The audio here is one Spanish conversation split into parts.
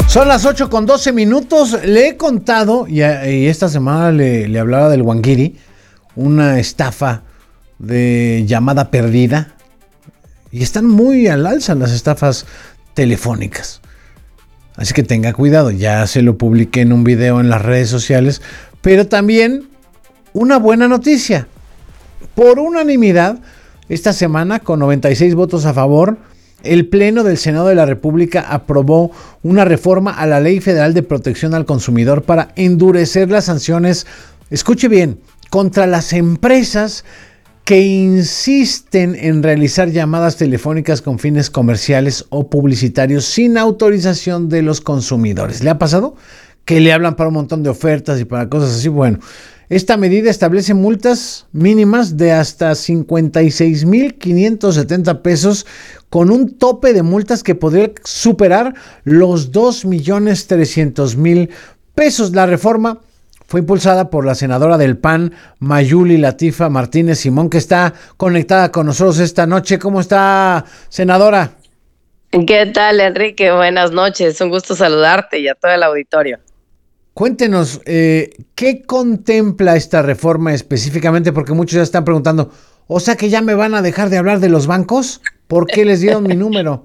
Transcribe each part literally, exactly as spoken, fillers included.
Son las ocho con doce minutos. Le he contado, y, y esta semana le, le hablaba del Wangiri, una estafa de llamada perdida. Y están muy al alza las estafas telefónicas. Así que tenga cuidado. Ya se lo publiqué en un video en las redes sociales. Pero también una buena noticia. Por unanimidad, esta semana, con noventa y seis votos a favor, el Pleno del Senado de la República aprobó una reforma a la Ley Federal de Protección al Consumidor para endurecer las sanciones, escuche bien, contra las empresas que insisten en realizar llamadas telefónicas con fines comerciales o publicitarios sin autorización de los consumidores. ¿Le ha pasado? Que le hablan para un montón de ofertas y para cosas así. Bueno, esta medida establece multas mínimas de hasta cincuenta y seis mil quinientos setenta pesos, con un tope de multas que podría superar los dos millones trescientos mil pesos. La reforma fue impulsada por la senadora del P A N, Mayuli Latifa Martínez Simón, que está conectada con nosotros esta noche. ¿Cómo está, senadora? ¿Qué tal, Enrique? Buenas noches. Un gusto saludarte y a todo el auditorio. Cuéntenos, eh, ¿qué contempla esta reforma específicamente? Porque muchos ya están preguntando, o sea que ya me van a dejar de hablar de los bancos, ¿por qué les dieron mi número?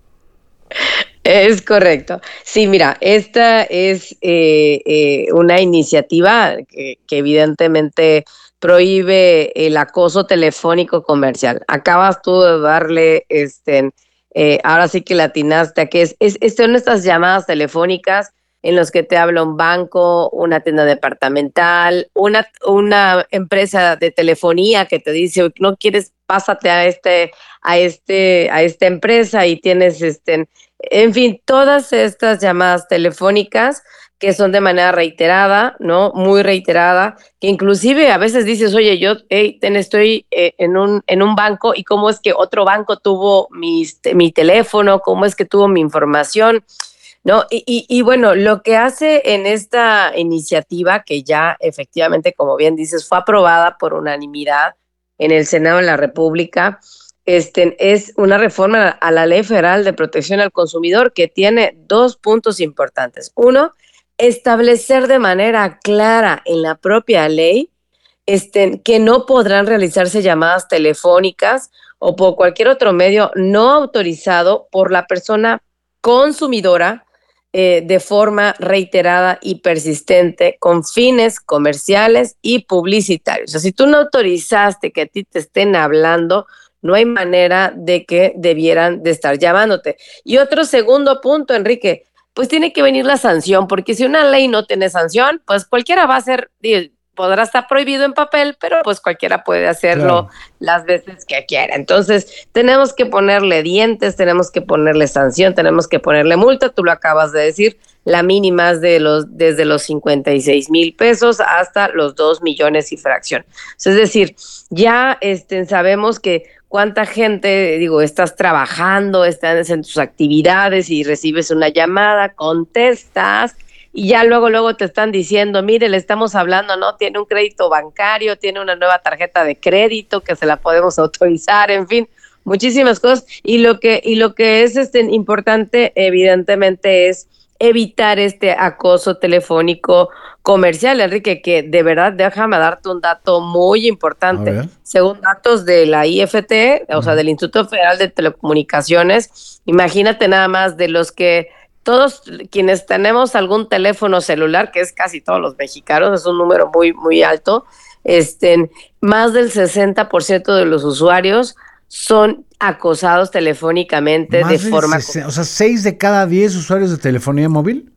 Es correcto. Sí, mira, esta es eh, eh, una iniciativa que, que evidentemente prohíbe el acoso telefónico comercial. Acabas tú de darle, este, eh, ahora sí que latinaste a que es, es, es, son estas llamadas telefónicas en los que te habla un banco, una tienda departamental, una, una empresa de telefonía que te dice, no quieres, pásate a este, a este, a esta empresa y tienes este, en fin, todas estas llamadas telefónicas que son de manera reiterada, ¿no? Muy reiterada, que inclusive a veces dices, oye, yo hey, ten, estoy eh, en un en un banco y cómo es que otro banco tuvo mis, mi teléfono, cómo es que tuvo mi información. No, y, y, y bueno, lo que hace en esta iniciativa, que ya efectivamente, como bien dices, fue aprobada por unanimidad en el Senado de la República, este, es una reforma a la Ley Federal de Protección al Consumidor que tiene dos puntos importantes. Uno, establecer de manera clara en la propia ley este, que no podrán realizarse llamadas telefónicas o por cualquier otro medio no autorizado por la persona consumidora Eh, de forma reiterada y persistente con fines comerciales y publicitarios. O sea, si tú no autorizaste que a ti te estén hablando, no hay manera de que debieran de estar llamándote. Y otro segundo punto, Enrique, pues tiene que venir la sanción, porque si una ley no tiene sanción, pues cualquiera va a ser, podrá estar prohibido en papel, pero pues cualquiera puede hacerlo, claro, las veces que quiera. Entonces, tenemos que ponerle dientes, tenemos que ponerle sanción, tenemos que ponerle multa, tú lo acabas de decir, la mínima es de los, desde los cincuenta y seis mil pesos hasta los dos millones y fracción. Es decir, ya este, sabemos que cuánta gente, digo, estás trabajando, estás en tus actividades y recibes una llamada, contestas, y ya luego, luego te están diciendo, mire, le estamos hablando, ¿no? Tiene un crédito bancario, tiene una nueva tarjeta de crédito que se la podemos autorizar, en fin, muchísimas cosas. Y lo que, y lo que es este, importante, evidentemente, es evitar este acoso telefónico comercial, Enrique, que de verdad, déjame darte un dato muy importante. Según datos de la I F T, o uh-huh. sea, del Instituto Federal de Telecomunicaciones, imagínate nada más de los que todos quienes tenemos algún teléfono celular, que es casi todos los mexicanos, es un número muy, muy alto, este, más del sesenta por ciento de los usuarios son acosados telefónicamente más de forma... sesenta, o sea, seis de cada diez usuarios de telefonía móvil.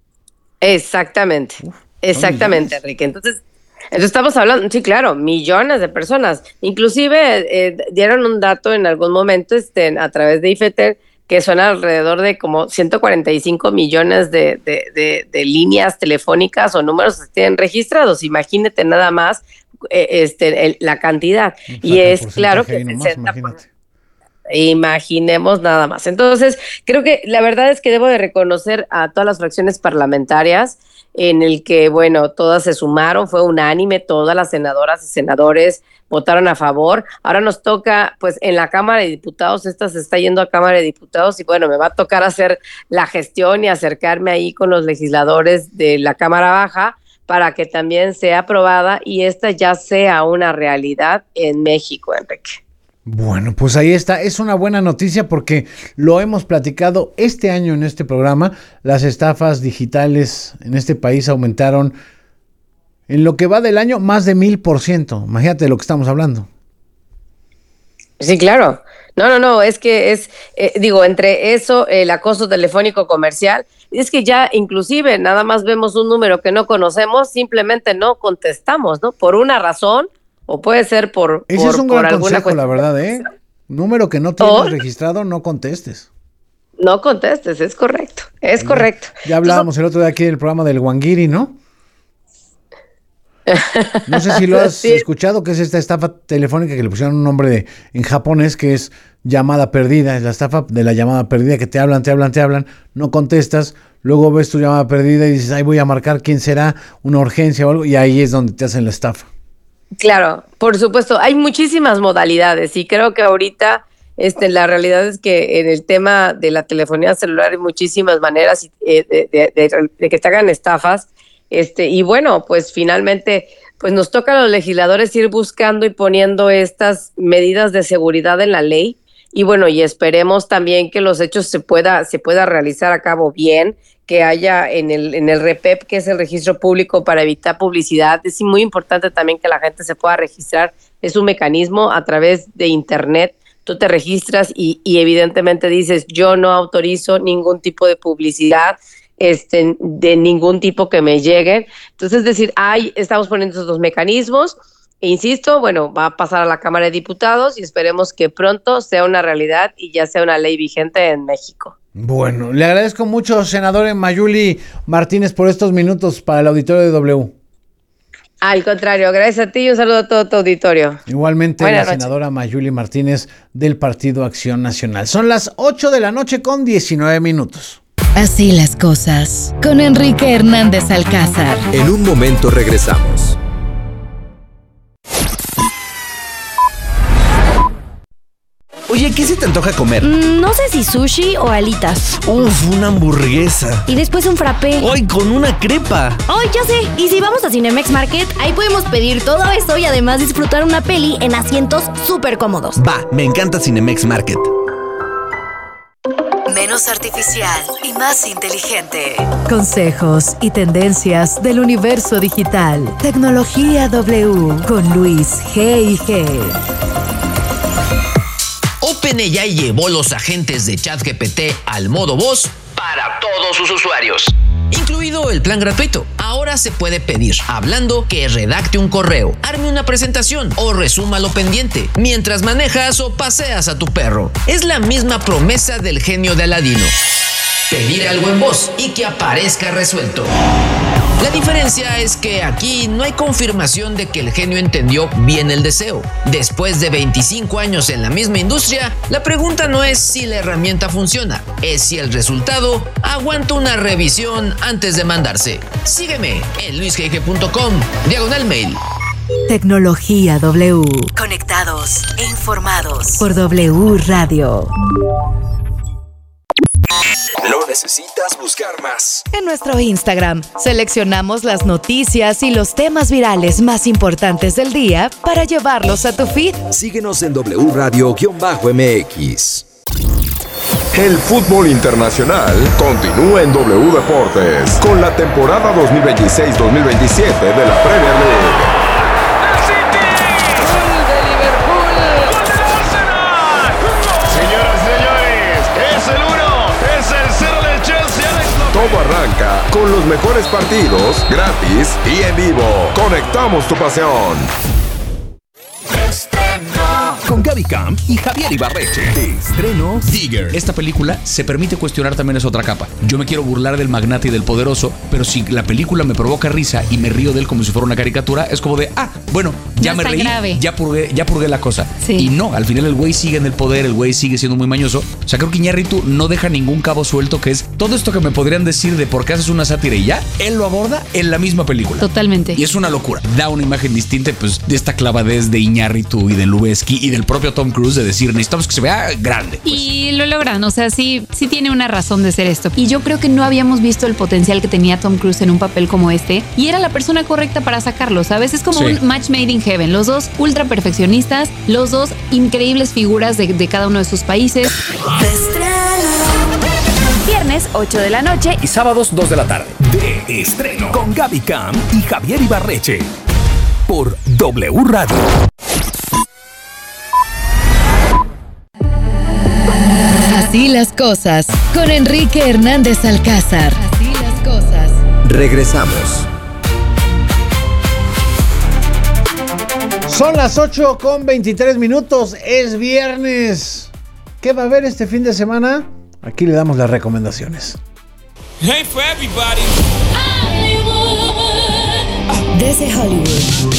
Exactamente, Uf, exactamente, Enrique. Entonces, entonces estamos hablando, sí, claro, millones de personas. Inclusive eh, dieron un dato en algún momento este, a través de I F T, que son alrededor de como ciento cuarenta y cinco millones de, de, de, de líneas telefónicas o números que tienen registrados. Imagínate nada más eh, este, el, la cantidad. Y es claro que el sesenta por ciento, Imaginemos nada más. Entonces, creo que la verdad es que debo de reconocer a todas las fracciones parlamentarias en el que, bueno, todas se sumaron, fue unánime, todas las senadoras y senadores votaron a favor. Ahora nos toca, pues, en la Cámara de Diputados, esta se está yendo a Cámara de Diputados y, bueno, me va a tocar hacer la gestión y acercarme ahí con los legisladores de la Cámara Baja para que también sea aprobada y esta ya sea una realidad en México, Enrique. Bueno, pues ahí está, es una buena noticia porque lo hemos platicado este año en este programa. Las estafas digitales en este país aumentaron en lo que va del año más de mil por ciento. Imagínate de lo que estamos hablando. Sí, claro. No, no, no, es que es, eh, digo, entre eso, el acoso telefónico comercial, es que ya inclusive nada más vemos un número que no conocemos, simplemente no contestamos, ¿no? Por una razón. O puede ser por, Ese por, es un por gran alguna consejo, cuestión. la verdad, ¿eh? Número que no tienes ¿Oh? registrado, no contestes. No contestes, es correcto, es ya, correcto. Ya hablábamos Entonces, el otro día aquí del programa del Wangiri, ¿no? No sé si lo has sí. escuchado, que es esta estafa telefónica que le pusieron un nombre de, en japonés, que es llamada perdida. Es la estafa de la llamada perdida, que te hablan, te hablan, te hablan, no contestas, luego ves tu llamada perdida y dices, ay, voy a marcar quién será, una urgencia o algo, y ahí es donde te hacen la estafa. Claro, por supuesto, hay muchísimas modalidades y creo que ahorita este, la realidad es que en el tema de la telefonía celular hay muchísimas maneras eh, de, de, de, de que te hagan estafas este, y bueno, pues finalmente pues nos toca a los legisladores ir buscando y poniendo estas medidas de seguridad en la ley y bueno, y esperemos también que los hechos se pueda, se pueda realizar a cabo bien, que haya en el en el R E P E P, que es el registro público para evitar publicidad. Es muy importante también que la gente se pueda registrar. Es un mecanismo a través de internet. Tú te registras y, y evidentemente dices, yo no autorizo ningún tipo de publicidad, este, de ningún tipo que me llegue. Entonces, es decir, ahí estamos poniendo esos dos mecanismos. E insisto, bueno, va a pasar a la Cámara de Diputados y esperemos que pronto sea una realidad y ya sea una ley vigente en México. Bueno, le agradezco mucho, senadora Mayuli Martínez, por estos minutos para el auditorio de W. Al contrario, gracias a ti y un saludo a todo tu auditorio. Igualmente, Buenas la noches. Senadora Mayuli Martínez del Partido Acción Nacional. Son las ocho de la noche con diecinueve minutos. Así las cosas, con Enrique Hernández Alcázar. En un momento regresamos. Oye, ¿qué se te antoja comer? Mm, no sé si sushi o alitas. Uf, una hamburguesa. Y después un frappé. ¡Ay, con una crepa! ¡Ay, ya sé! Y si vamos a Cinemex Market, ahí podemos pedir todo eso y además disfrutar una peli en asientos súper cómodos. Va, me encanta Cinemex Market. Menos artificial y más inteligente. Consejos y tendencias del universo digital. Tecnología W con Luis G y G. OpenAI llevó los agentes de ChatGPT al modo voz para todos sus usuarios, incluido el plan gratuito. Ahora se puede pedir, hablando, que redacte un correo, arme una presentación o resuma lo pendiente, mientras manejas o paseas a tu perro. Es la misma promesa del genio de Aladino: pedir algo en voz y que aparezca resuelto. La diferencia es que aquí no hay confirmación de que el genio entendió bien el deseo. Después de veinticinco años en la misma industria, la pregunta no es si la herramienta funciona, es si el resultado aguanta una revisión antes de mandarse. Sígueme en luis g g punto com, diagonal mail. Tecnología W. Conectados e informados por W Radio. No necesitas buscar más. En nuestro Instagram seleccionamos las noticias y los temas virales más importantes del día para llevarlos a tu feed. Síguenos en W Radio-M X. El fútbol internacional continúa en W Deportes con la temporada dos mil veintiséis dos mil veintisiete de la Premier League. Todo arranca con los mejores partidos, gratis y en vivo. Conectamos tu pasión. Con Gaby Camp y Javier Ibarreche. De estreno, Digger. Esta película se permite cuestionar también esa otra capa. Yo me quiero burlar del magnate y del poderoso, pero si la película me provoca risa y me río de él como si fuera una caricatura, es como de, ah, bueno, ya no me reí, grave. ya purgué, ya purgué la cosa. Sí. Y no, al final el güey sigue en el poder, el güey sigue siendo muy mañoso. O sea, creo que Iñárritu no deja ningún cabo suelto, que es todo esto que me podrían decir de por qué haces una sátira y ya, él lo aborda en la misma película. Totalmente. Y es una locura. Da una imagen distinta, pues, de esta clavadez de Iñárritu y de Lubezki y del propio Tom Cruise de decir, necesitamos que se vea grande. Pues. Y lo logran, o sea, sí, sí tiene una razón de ser esto. Y yo creo que no habíamos visto el potencial que tenía Tom Cruise en un papel como este, y era la persona correcta para sacarlo, ¿sabes? Es como sí. un match made in heaven. Los dos ultra perfeccionistas, los dos increíbles figuras de, de cada uno de sus países. Viernes, ocho de la noche y sábados, dos de la tarde. De estreno con Gaby Camp y Javier Ibarreche por W Radio. Así las cosas con Enrique Hernández Alcázar. Así las cosas. Regresamos. Son las ocho con veintitrés minutos. Es viernes. ¿Qué va a haber este fin de semana? Aquí le damos las recomendaciones. Desde Hollywood.